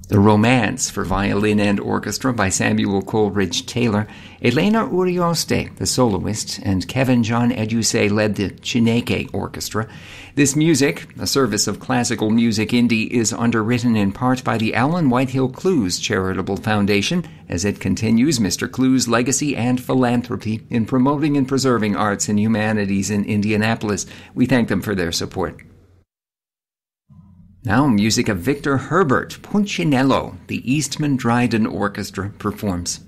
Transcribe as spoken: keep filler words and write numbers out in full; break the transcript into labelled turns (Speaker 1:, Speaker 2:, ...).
Speaker 1: The Romance for violin and orchestra by Samuel Coleridge Taylor. Elena Urioste, the soloist, and Kevin John Edusei led the Chineke Orchestra. This music, a service of classical music indie, is underwritten in part by the Allen Whitehill Clues Charitable Foundation as it continues Mister Clues' legacy and philanthropy in promoting and preserving arts and humanities in Indianapolis. We thank them for their support. Now, music of Victor Herbert, Punchinello, the Eastman Dryden Orchestra performs.